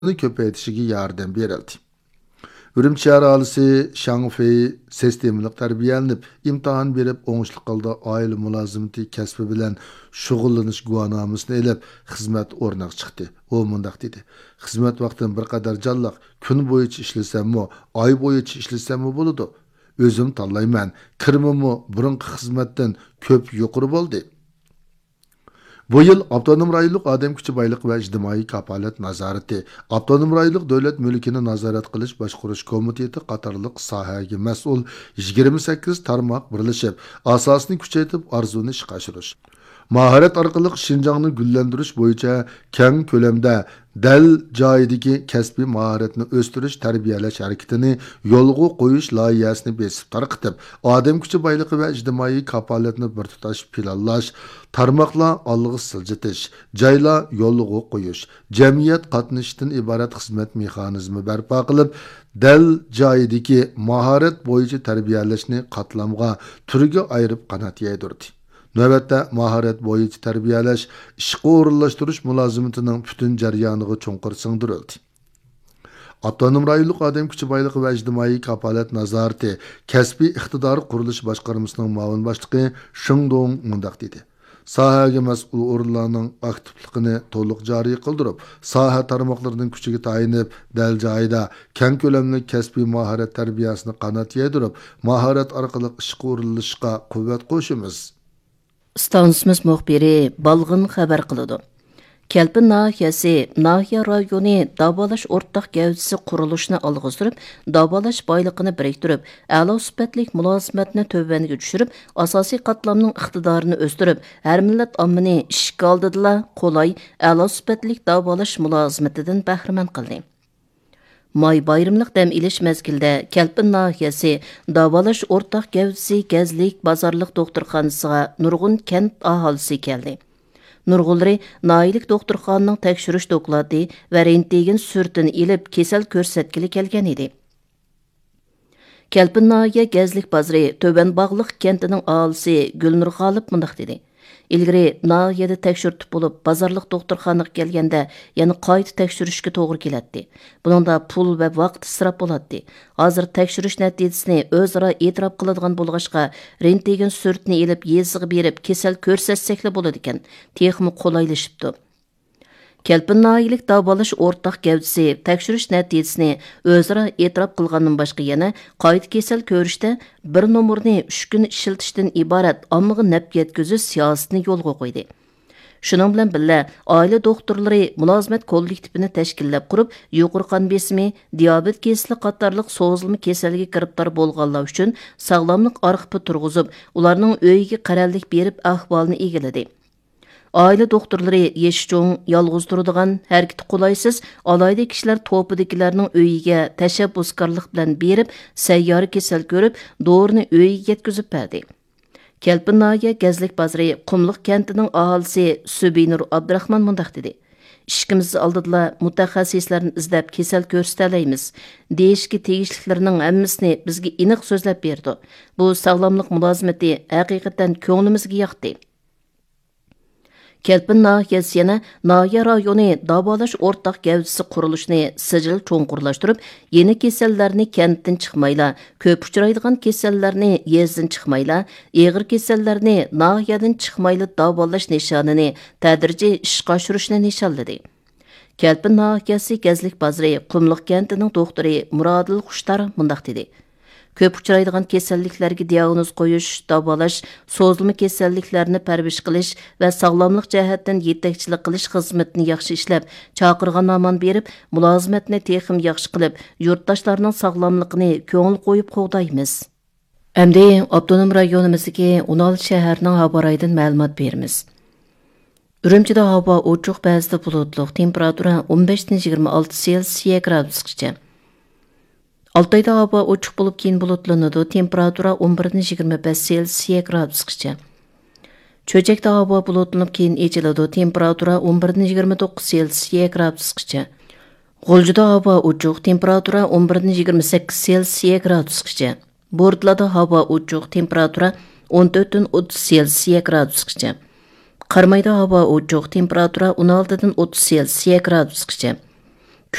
köpeytişige yardım berildi. Ürümçi ahalisi Şangfei sistemlik terbiyelenip imtihan berip oňuşluk kılda aile mülazimati kesbi bilen şugullanış guwanamasını elep hizmet ornak çıktı. O mundaq dedi. Hizmet vaqtın bir kadar jallaq gün boyunca işlesemmi, ay boyunca işlesemmi boludu. Özüm tanlayman. Kirmimi burunqi hizmetden köp yuqori boldy. Bu yıl Avtonom rayonluq Adam Kuchi Baylyk ve İjtimai Kapalat Nazarati, Avtonom rayonluq Dövlet Mülkini Nazarat Qilish Başqurush Komiteti qatarlıq sohaga mas'ul 28 tarmoq birlashib, asosini kuchaytirib arzuni ishga oshirish. Maharet arqılıq Şinjan'ı güllendiriş boyunca keng kölemde del joyidagi kasbiy maharetini o'stirish tarbiyalash hareketini yo'lga qo'yish loyihasini besib tarqitib, odam kuchi boyligi va ijtimoiy kapolatni bir tutash planlash, tarmoqlar olg'a siljitish, joylar yo'lga qo'yish, jamiyat qatnashishidan iborat xizmat mexanizmi barpo qilib, del joyidagi maharet bo'yicha tarbiyalashni qatlamga turga ayirib qanot yaydirdi. Növbətdə maharet boyunca tərbiyələş, işqə orunlaşdırış mülazimətinin bütün jarayoniga çonqur singdirildi. Avtonom rayonluq Adam Kuchi Baylygi və İjtimai Kapalat Nazarati kasbiy iqtidori qurilish boshqarmasining muavin boshlig'i Shingdong mundaq dedi. Sohaga mas'ul o'rinlarning aktivligini to'liq joriy qildirib, soha tarmoqlarining kuchiga tayinib, dal joyida keng ko'lamli kasbiy mahorat tarbiyasini qanot yaydirib, mahorat orqali ishqa o'rinlashga quvvat qo'shimiz. Stansimiz muxbiri balg'in xabar qiladi. Kelpin nahiyasi, nahiya rayoni davolash o'rtaq gavdisi qurilishini olg'a surib, davolash boyligini biriktirib, a'lo sifatli mulozimatni tövbaniga tushirib, asosiy qatlamning iqtidorini o'stirib, har millat ommani ishga oldida qulay, a'lo sifatli davolash mulozimatidan bahramand qildi. May bayramlıq dam ilish mezgildə Kelpin nahiyasi davolash o'rtaq gavdisi Gazlik bozorlik doktorxonasiga nurg'un kent aholisi keldi. Nurg'ulları nailik doktorxonaning tekshirish dokladi va rentgen surtini ilib kesal ko'rsatkili kelgan edi. Kelpin nahiya Gazlik bozori Töbən Bağlıq kentining aholisi Gulnur G'olib mundaq dedi. İlgiri nahiyada tekshirtib bo'lib, bozorlik doktorxonaga kelganda yana qayta tekshirishga to'g'ri keladi. Buningda pul va vaqt isrof bo'ladi. Hozir tekshirish natijasini o'zaro e'tirof qiladigan bo'lg'achqa, rentgen surtini ilib yeziga berib kasal ko'rsatsak bo'ladi ekan. Texmi qulaylashibdi. Kelpin nahiyelik davolash o'rtaq gavdisi tekshirish natijasini o'zaro e'tirof qilgandan boshqa yana qayta kasal ko'rishda bir nomerni 3 kun ishlatishdan iborat ommaga naf yetkazish siyosatini yo'lga qo'ydi. Shuning bilan birga oila doktorlari mulozimat kollektivini tashkillab qurib, yuqori qon besimi, diabet kasali qatorliq so'zilma kasalligiga giribtor bo'lganlar uchun sog'lomlik arxivi turg'izib, ularning uyiga qarorlik berib ahvolini egiladi. Aile doktorları yeşçoğun yalğız durduğun, hareketi qolaysız, alayda kişiler topudakilerinin öyiga təşəbbüskarlıq bilen berib, səyyarı kesel görüb, doğrunu öyiga yetkizib berdi. Kelpin nahiya Gazlik bozori Qumluq kentinin ahalisi Sübinur Abdurahman mundaq dedi. İşkimizni aldıdılar, mutaxassislarni izlab kesel ko'rsatalaymiz. Deyishki tegishliklarning hammasini bizga aniq so'zlab berdi. Bu sog'lomlik mulozimati haqiqatan ko'nglimizga yoqdi. Kelpin nahiyasi yana nahiya rayoni davolash o'rtaq gavdisi qurilishini sijil cho'nqurlashtirib, yeni kasallarni kentdan chiqmayla, ko'p uchraydigan kasallarni yezdan chiqmayla, og'ir kasallarni nahiyadan chiqmayla davolash nishonini tadrijiy ishga oshirishni nishonladi. Kelpin nahiyasi Gazlik bozori Qumluq kentining doktori Murodil Xushtar mundaq dedi. Köp uçraydigan kasalliklarga diagnoz qo'yish, davolash, so'zilma kasalliklarni parvish qilish va sog'lomlik jihatdan yetakchilik qilish xizmatini yaxshi ishlab, chaqirgan aman berib, mulozimatni texim yaxshi qilib, yurtdoshlarning sog'lomligini ko'ngil qo'yib qo'g'daymiz. Endi avtonom rayonimizdagi 16 shaharning havo rayidan ma'lumot beramiz. Urumchida havo ochiq, ba'zida bulutli, temperatura 15-26 Selsiya gradusgacha. Altayda hava ochiq bo'lib keyin bulutlanadi, temperatura 11-25 Selsiya gradusgacha. Cho'jakda havo bulutlanib keyin echiladi, temperatura 11-29 Selsiya gradusgacha. G'uljida havo ochiq, temperatura 11-28 Selsiya gradusgacha. Bo'rdlada havo ochiq, temperatura 14-30 Selsiya gradusgacha. Qarmayda havo ochiq, temperatura 16-30 Selsiya gradusgacha.